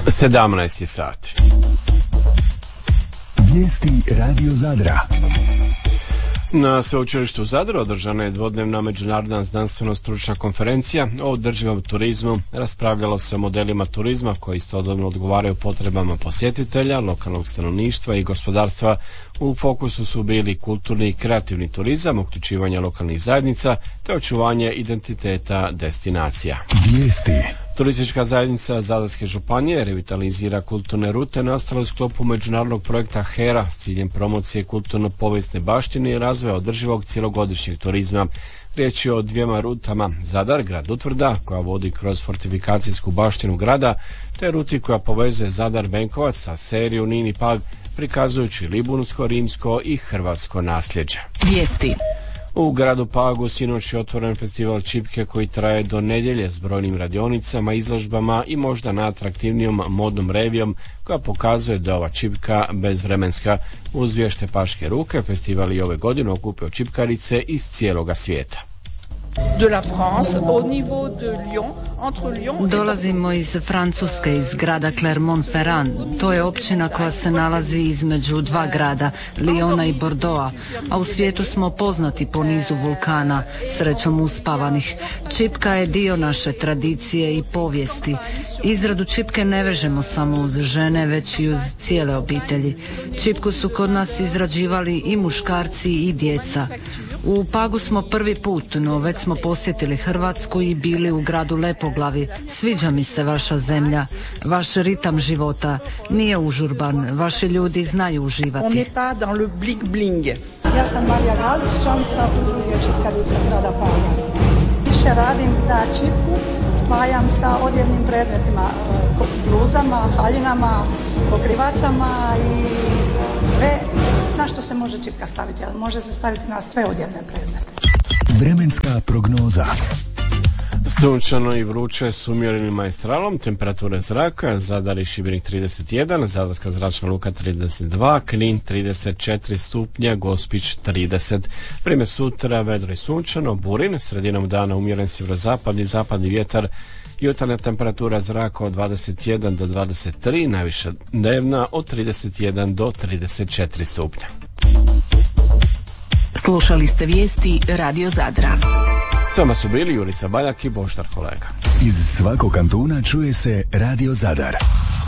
17 sati. Vijesti Radio Zadra. Na sveučilištu u Zadru održana je dvodnevna međunarodna znanstveno-stručna konferencija o održivom turizmu. Raspravljalo se o modelima turizma koji istodobno odgovaraju potrebama posjetitelja, lokalnog stanovništva i gospodarstva. U fokusu su bili kulturni i kreativni turizam, uključivanje lokalnih zajednica te očuvanje identiteta destinacija. Vijesti. Turistička zajednica Zadarske županije revitalizira kulturne rute nastale u sklopu međunarodnog projekta HERA s ciljem promocije kulturno-povijesne baštine i razvoja održivog cjelogodišnjeg turizma. Riječ je o dvijema rutama: Zadar, grad Utvrda, koja vodi kroz fortifikacijsku baštinu grada, te ruti koja povezuje Zadar Benkovac sa Seriju, Nin i Pag, prikazujući libunsko, rimsko i hrvatsko nasljeđe. Vijesti. U gradu Pagu sinoć je otvoren festival čipke koji traje do nedjelje s brojnim radionicama, izložbama i možda najatraktivnijom modnom revijom koja pokazuje da ova čipka bezvremenska. Uz vješte paške ruke festival je ove godine okupio čipkarice iz cijeloga svijeta. Dolazimo iz Francuske, iz grada Clermont-Ferrand. To je općina koja se nalazi između dva grada, Lyona i Bordeauxa, a u svijetu smo poznati po nizu vulkana, srećom uspavanih. Čipka je dio naše tradicije i povijesti. Izradu čipke ne vežemo samo uz žene, već i uz cijele obitelji. Čipku su kod nas izrađivali i muškarci i djeca. U Pagu smo prvi put, no već smo posjetili Hrvatsku i bili u gradu Lepoglavi. Sviđa mi se vaša zemlja, vaš ritam života. Nije užurban, vaši ljudi znaju uživati. Ja sam Marija Galić, član sa udruge čipkarica grada Paga. Više radim da čipku spajam sa odjevnim predmetima, bluzama, haljinama, pokrivacama i sve na što se može čipka staviti, ali može se staviti na sve odjevne predmete. Vremenska prognoza. Sunčano i vruće s umjerenim maestralom, temperature zraka: Zadar i Šibenik 31, Zadarska zračna luka 32, Knin 34 stupnja, Gospić 30. Vrijeme sutra vedro i sunčano, burin, sredinom dana umjeren sjeverozapadni i zapadni vjetar. Jutarnja temperatura zraka od 21 do 23, najviša dnevna od 31 do 34 stupnja. Slušali ste vijesti Radio Zadra. S vama su bili Jurica Baljak i Boždar Kolega. Iz svakog kantuna čuje se Radio Zadar.